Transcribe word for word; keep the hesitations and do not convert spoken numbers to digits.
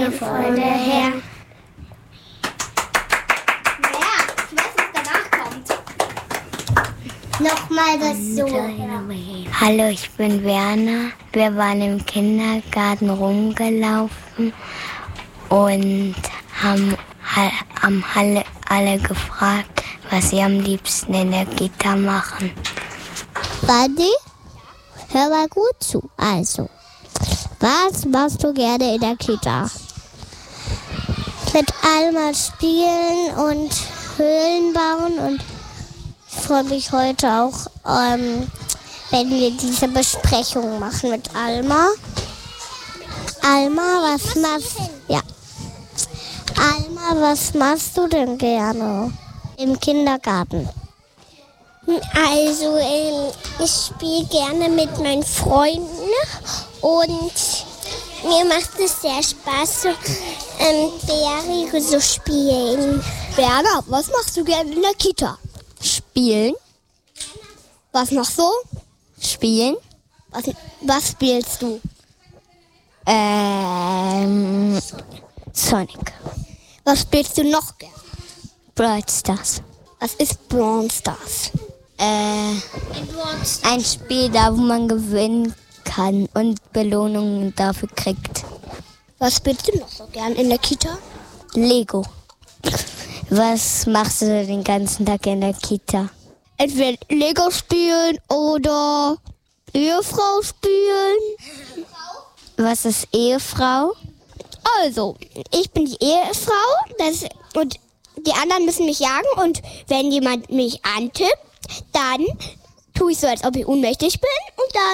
Friede, Freude her. Ja, ich weiß, was danach kommt. Nochmal das so. Hallo, ich bin Werner. Wir waren im Kindergarten rumgelaufen und haben, haben alle, alle gefragt, was sie am liebsten in der Kita machen. Buddy, hör mal gut zu. Also, was machst du gerne in der Kita? Mit Alma spielen und Höhlen bauen. Und ich freue mich heute auch, ähm, wenn wir diese Besprechung machen mit Alma. Alma, was machst du? Ja. Alma, was machst du denn gerne im Kindergarten? Also, ähm, ich spiele gerne mit meinen Freunden und mir macht es sehr Spaß, so ähm, Bärige zu spielen. Werner, was machst du gerne in der Kita? Spielen. Was noch so? Spielen. Was, was spielst du? Ähm, Sonic. Was spielst du noch gerne? Brawl Stars. Was ist Brawl Stars? Äh, ein Spiel, da wo man gewinnen kann und Belohnungen dafür kriegt. Was spielst du noch so gern in der Kita? Lego. Was machst du den ganzen Tag in der Kita? Entweder Lego spielen oder Ehefrau spielen. Was ist Ehefrau? Also, ich bin die Ehefrau das, und die anderen müssen mich jagen. Und wenn jemand mich antippt, dann tue ich so, als ob ich ohnmächtig bin und dann